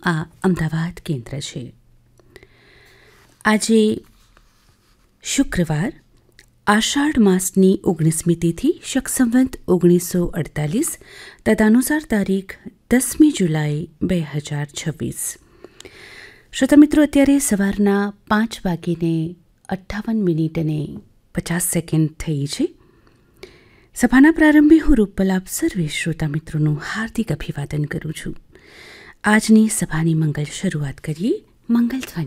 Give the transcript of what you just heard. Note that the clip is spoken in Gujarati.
આ અમદાવાદ કેન્દ્ર છે. આજે શુક્રવાર આષાઢ માસની 19મી તિથિ શક સંવંત 1948 તદનુસાર તારીખ 10મી જુલાઈ 2026. શ્રોતા મિત્રો, અત્યારે સવારના 5:58 થઈ છે. સભાના પ્રારંભે હું રૂપલ આપ સર્વે શ્રોતા મિત્રોનું હાર્દિક અભિવાદન કરું છું. આજની સભાની મંગલ શરૂઆત કરીએ મંગલ ધ્વનિ